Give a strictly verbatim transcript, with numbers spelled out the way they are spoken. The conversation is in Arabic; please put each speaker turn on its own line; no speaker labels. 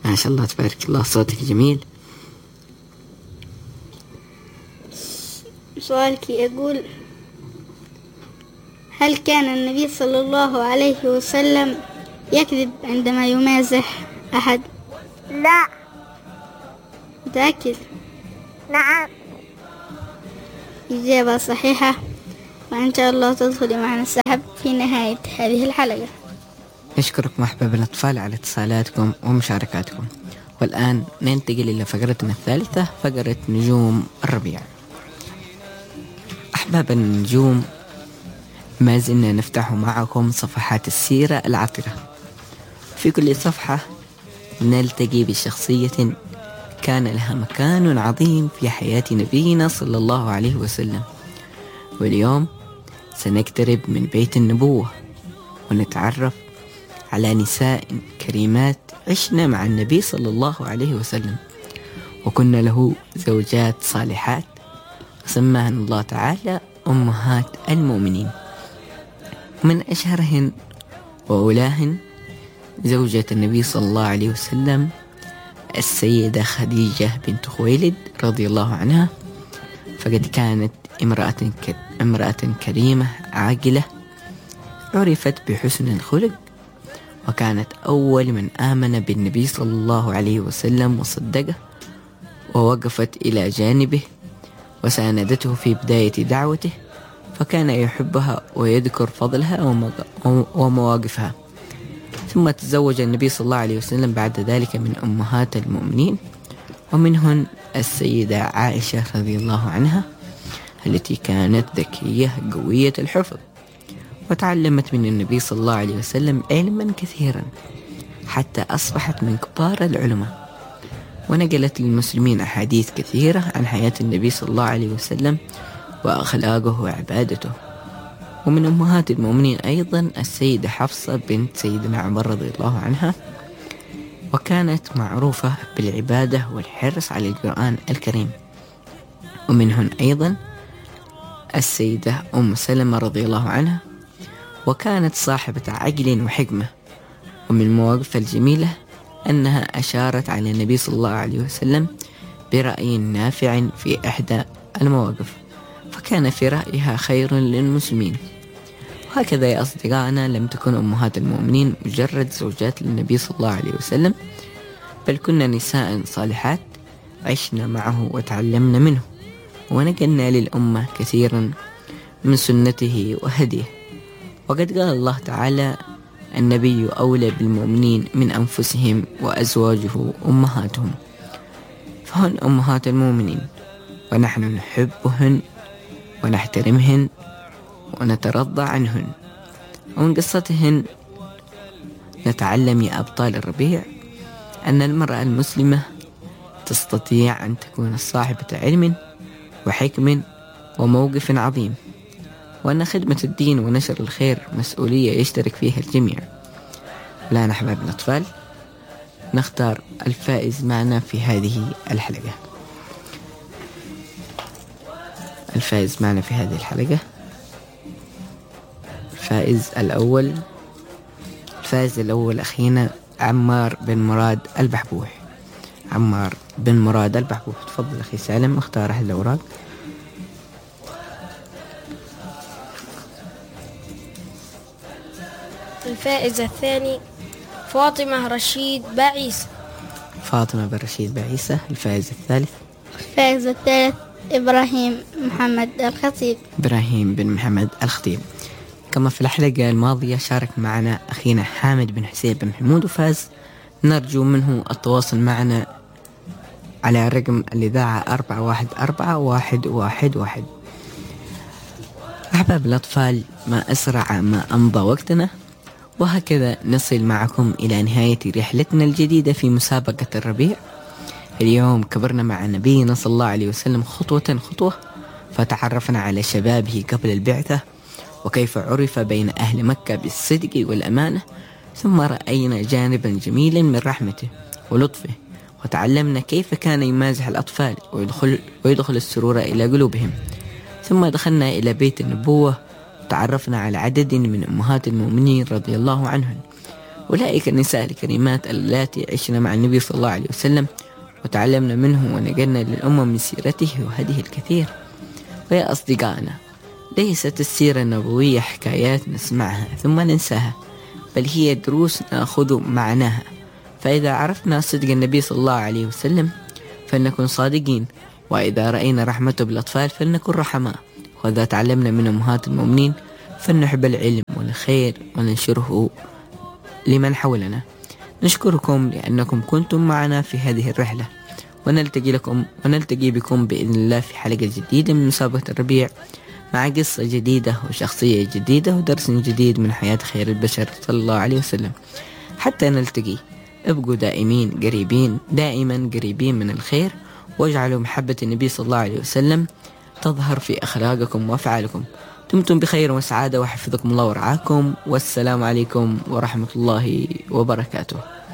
ما شاء الله تبارك الله، صوتك جميل.
سؤالك يقول: هل كان النبي صلى الله عليه وسلم يكذب عندما يمازح أحد؟
لا.
متأكد؟
نعم.
إجابة صحيحة، وإن شاء الله تدخلي معنا السحب في نهاية هذه الحلقة.
نشكركم أحباب الأطفال على اتصالاتكم ومشاركاتكم. والآن ننتقل إلى فقرتنا الثالثة، فقرة نجوم الربيع. أحباب النجوم، ما زلنا نفتح معكم صفحات السيرة العطرة. في كل صفحة نلتقي بشخصية كان لها مكان عظيم في حياة نبينا صلى الله عليه وسلم. واليوم سنقترب من بيت النبوة ونتعرف على نساء كريمات عشنا مع النبي صلى الله عليه وسلم، وكنا له زوجات صالحات وسماهن الله تعالى أمهات المؤمنين. من أشهرهن وأولاهن زوجة النبي صلى الله عليه وسلم السيدة خديجة بنت خويلد رضي الله عنها، فقد كانت امرأة امرأة كريمة عاقلة عرفت بحسن الخلق، وكانت أول من آمن بالنبي صلى الله عليه وسلم وصدقه، ووقفت إلى جانبه وساندته في بداية دعوته، فكان يحبها ويذكر فضلها ومواقفها. ثم تزوج النبي صلى الله عليه وسلم بعد ذلك من أمهات المؤمنين، ومنهن السيدة عائشة رضي الله عنها التي كانت ذكية قوية الحفظ، وتعلمت من النبي صلى الله عليه وسلم علما كثيرا حتى أصبحت من كبار العلماء، ونقلت للمسلمين أحاديث كثيرة عن حياة النبي صلى الله عليه وسلم وأخلاقه وعبادته. ومن أمهات المؤمنين أيضا السيدة حفصة بنت سيدنا عمر رضي الله عنها، وكانت معروفة بالعبادة والحرص على القرآن الكريم. ومنهن أيضا السيدة أم سلمة رضي الله عنها، وكانت صاحبة عقل وحكمة. ومن المواقف الجميلة أنها أشارت على النبي صلى الله عليه وسلم برأي نافع في إحدى المواقف، فكان في رأيها خير للمسلمين. وهكذا يا أصدقائنا، لم تكن أمهات المؤمنين مجرد زوجات للنبي صلى الله عليه وسلم، بل كنا نساء صالحات عشنا معه وتعلمنا منه، ونقلنا للأمة كثيرا من سنته وهديه. وقد قال الله تعالى: النبي أولى بالمؤمنين من أنفسهم وأزواجه أمهاتهم. فهن أمهات المؤمنين، ونحن نحبهن ونحترمهن ونترضى عنهن. ومن قصتهن نتعلم يا أبطال الربيع أن المرأة المسلمة تستطيع أن تكون صاحبة علم وحكم وموقف عظيم، وأن خدمة الدين ونشر الخير مسؤولية يشترك فيها الجميع. الآن أحباب الأطفال، نختار الفائز معنا في هذه الحلقة. الفائز معنا في هذه الحلقة الفائز الأول الفائز الأول أخينا عمار بن مراد البحبوح. عمار بن مراد البحبوح، تفضل أخي سالم، اختار أحد الأوراق.
الفائز الثاني فاطمة رشيد بعيسى.
فاطمة بن رشيد بعيسى. الفائز الثالث
الفائز الثالث إبراهيم محمد الخطيب.
إبراهيم بن محمد الخطيب. كما في الحلقة الماضية شارك معنا أخينا حامد بن حسين بن محمود وفاز. نرجو منه التواصل معنا على رقم الإذاعة أربعة واحد أربعة واحد واحد واحد. أحباب الأطفال، ما أسرع ما أمضى وقتنا، وهكذا نصل معكم إلى نهاية رحلتنا الجديدة في مسابقة الربيع. اليوم كبرنا مع نبينا صلى الله عليه وسلم خطوة خطوة، فتعرفنا على شبابه قبل البعثة، وكيف عرف بين أهل مكة بالصدق والأمانة، ثم رأينا جانبا جميلا من رحمته ولطفه، وتعلمنا كيف كان يمازح الأطفال ويدخل, ويدخل السرور إلى قلوبهم. ثم دخلنا إلى بيت النبوة وتعرفنا على عدد من أمهات المؤمنين رضي الله عنهن، أولئك النساء الكريمات اللاتي عشنا مع النبي صلى الله عليه وسلم وتعلمنا منه ونقلنا للأمة من سيرته وهديه الكثير. ويا أصدقائنا، ليست السيرة النبوية حكايات نسمعها ثم ننساها، بل هي دروس نأخذ معناها. فإذا عرفنا صدق النبي صلى الله عليه وسلم فلنكن صادقين، وإذا رأينا رحمته بالأطفال فلنكن رحماء، وإذا تعلمنا من أمهات المؤمنين فلنحب العلم والخير وننشره لمن حولنا. نشكركم لأنكم كنتم معنا في هذه الرحلة، ونلتقي لكم ونلتقي بكم بإذن الله في حلقة جديدة من مسابقة الربيع، مع قصة جديدة وشخصية جديدة ودرس جديد من حياة خير البشر صلى الله عليه وسلم. حتى نلتقي، ابقوا دائمين قريبين دائما قريبين من الخير، واجعلوا محبة النبي صلى الله عليه وسلم تظهر في أخلاقكم وأفعالكم. دمتم بخير وسعادة، وحفظكم الله ورعاكم، والسلام عليكم ورحمة الله وبركاته.